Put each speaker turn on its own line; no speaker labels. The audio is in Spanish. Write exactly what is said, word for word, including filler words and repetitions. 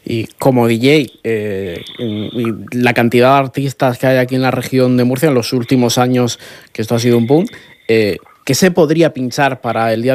Y como D J, eh, y la cantidad de artistas que hay aquí en la región de Murcia en los últimos años, que esto ha sido un boom, eh, ¿qué se podría pinchar para el día